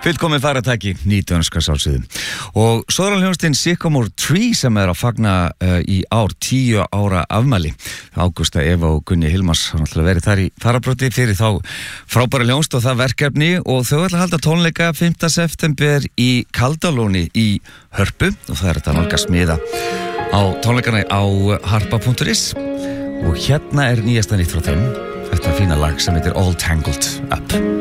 Fullkomið faratæki, nýtönska sálsögðum. Og svo er hann hljónstinn Sycamore Tree sem er að fagna í ár 10 ára afmæli. Ágústa, Eva og Gunni Hilmars har náttúrulega verið þar í farabróti fyrir þá frábæra hljónst og það verkefni og þau ætla að halda tónleika 5. september í Kaldalóni í Hörpu og það er þetta nálgast miða á tónleikana á harpa.is og hérna er nýjasta nýtt frá þeim, þetta fína lag sem heitir All Tangled Up.